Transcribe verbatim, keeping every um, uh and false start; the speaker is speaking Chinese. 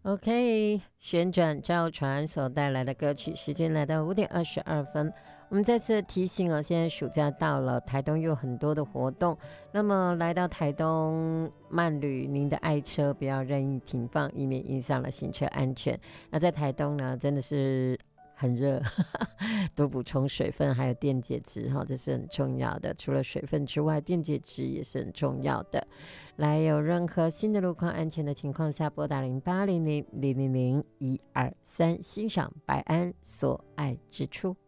OK，旋转赵传所带来的歌曲，时间来到五点二十二分。我们再次提醒哦，现在暑假到了，台东有很多的活动。那么来到台东慢旅，您的爱车不要任意停放，以免影响了行车安全。那在台东呢，真的是很热，多补充水分还有电解质哈，这是很重要的。除了水分之外，电解质也是很重要的。来，有任何新的路况安全的情况下，拨打零八零零零零零一二三，欣赏白安所爱之处。